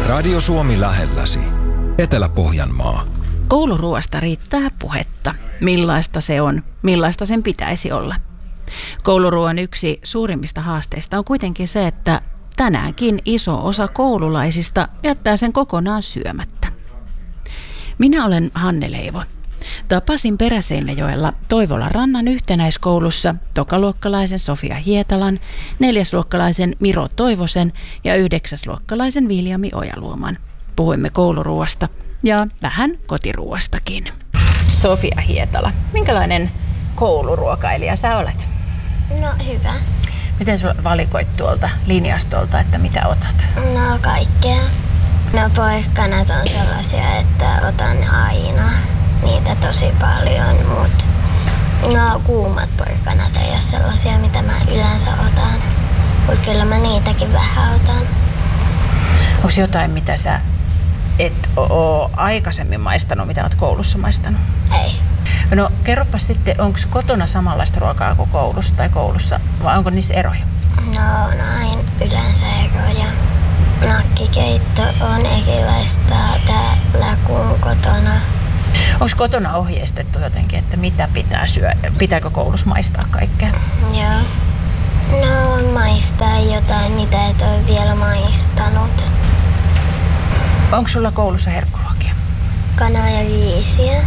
Radio Suomi lähelläsi. Etelä-Pohjanmaa. Kouluruoasta riittää puhetta. Millaista se on, millaista sen pitäisi olla. Kouluruoan yksi suurimmista haasteista on kuitenkin se, että tänäänkin iso osa koululaisista jättää sen kokonaan syömättä. Minä olen Hanne Leivo. Tapasin Peräseinäjoella Toivolan rannan yhtenäiskoulussa tokaluokkalaisen Sofia Hietalan, neljäsluokkalaisen Miro Toivosen ja yhdeksäsluokkalaisen Viljami Ojaluoman. Puhuimme kouluruoasta ja vähän kotiruoastakin. Sofia Hietala, minkälainen kouluruokailija sä olet? No hyvä. Miten sä valikoit tuolta linjastolta, että mitä otat? No kaikkea. No porkkanat on sellaisia, että otan aina niitä tosi paljon, mutta no kuumat porkkanat ei ole sellaisia, mitä mä yleensä otan. Mutta kyllä mä niitäkin vähän otan. Onko jotain, mitä sä et ole aikaisemmin maistanut, mitä oot koulussa maistanut? Ei. No kerropas sitten, onko kotona samanlaista ruokaa kuin koulussa tai koulussa, vai onko niissä eroja? No näin yleensä eroja. Nakkikeitto on erilaista täällä kuin kotona. Onko kotona ohjeistettu jotenkin, että mitä pitää syödä? Pitääkö koulussa maistaa kaikkea? Joo. No maistaa jotain, mitä et ole vielä maistanut. Onko sulla koulussa herkkuruokia? Kanaa ja riisiä.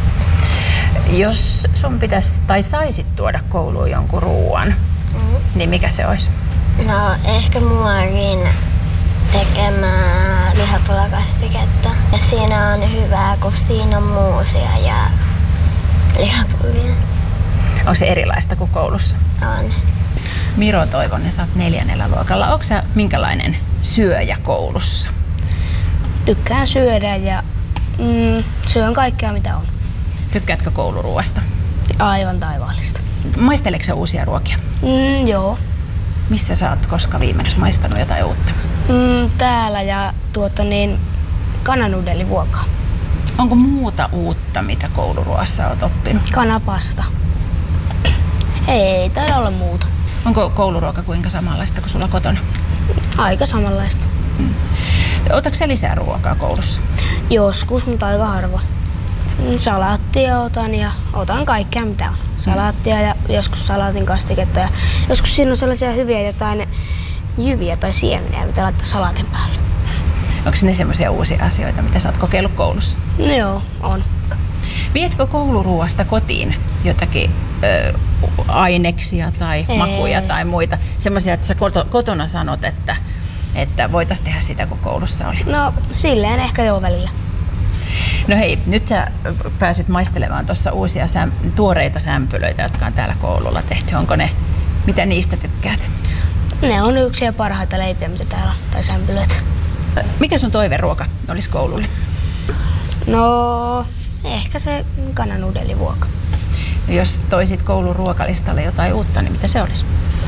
Jos sun pitäisi tai saisit tuoda kouluun jonkun ruuan, niin mikä se olisi? No ehkä muorin tekemää lihapulakastiketta. Ja siinä on hyvää, kun siinä on muusia ja lihapullia. Onko se erilaista kuin koulussa? On. Miro Toivonen, sä oot 4. luokalla. Onko sä minkälainen syöjä koulussa? Tykkään syödä ja syön kaikkea mitä on. Tykkäätkö kouluruoasta? Aivan taivaallista. Maisteleksä sä uusia ruokia? Joo. Missä sä oot koska viimeksi maistanut jotain uutta? Täällä ja kananudelivuokaa. Onko muuta uutta, mitä kouluruoassa oot oppinut? Kanapasta. Ei taida olla muuta. Onko kouluruoka kuinka samanlaista kuin sulla kotona? Aika samanlaista. Otatko sä lisää ruokaa koulussa? Joskus, mutta aika harva. Salaattia otan ja otan kaikkea mitä on. Salaattia ja joskus salaatin kastiketta ja joskus siinä on sellaisia hyviä jotain jyviä tai siemeniä, mitä laittaa salaatin päälle. Onko ne semmoisia uusia asioita, mitä sä oot kokeillut koulussa? No joo, on. Vietkö kouluruoasta kotiin jotakin aineksia tai makuja tai muita? Semmoisia, että sä kotona sanot, että voitaisiin tehdä sitä, kun koulussa oli. No silleen ehkä joo välillä. No hei, nyt sä pääsit maistelemaan tuossa uusia tuoreita sämpylöitä, jotka on täällä koululla tehty. Onko ne, mitä niistä tykkäät? Ne on yksi parhaita leipiä, mitä täällä on, tai sämpylöitä. Mikä sun toiveruoka olisi koululle? No, ehkä se kananudelivuoka. No, jos toisit koulun ruokalistalle jotain uutta, niin mitä se olisi?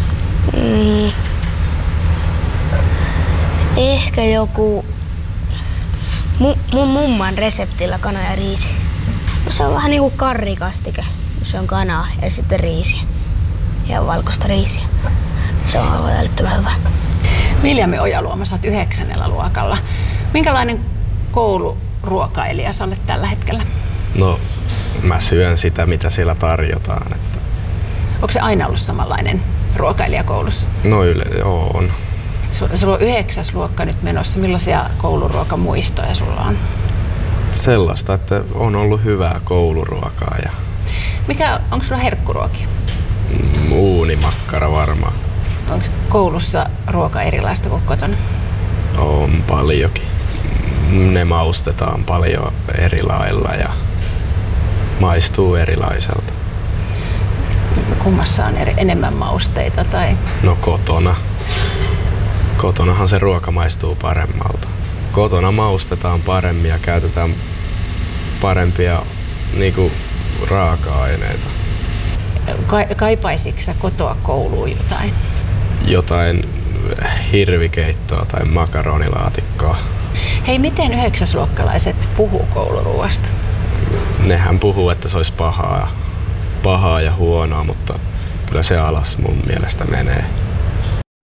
Ehkä joku mun mumman reseptillä kana ja riisi. No, se on vähän niinku karrikastike. Se on kanaa ja sitten riisiä. Ja valkoista riisiä. Se on aivan älyttömän hyvä. Viljami Ojaluoma, sä oot 9. luokalla. Minkälainen kouluruokailija sä olet tällä hetkellä? No, mä syön sitä, mitä siellä tarjotaan. Että... Onko se aina ollut samanlainen ruokailija koulussa? No joo, on. Sulla on 9. luokka nyt menossa. Millaisia kouluruokamuistoja sulla on? Sellaista, että on ollut hyvää kouluruokaa. Ja... Onko sulla herkkuruokia? Uunimakkara varmaan. Onko koulussa ruoka erilaista kuin kotona? On paljonkin. Ne maustetaan paljon eri lailla ja maistuu erilaiselta. Kummassa on enemmän mausteita? Tai? No kotona. Kotonahan se ruoka maistuu paremmalta. Kotona maustetaan paremmin ja käytetään parempia raaka-aineita. Kaipaisitko sä kotoa kouluun jotain? Jotain hirvikeittoa tai makaronilaatikkoa. Hei, miten 9-luokkalaiset puhuu kouluruoasta? Nehän puhuu, että se olisi pahaa ja huonoa, mutta kyllä se alas mun mielestä menee.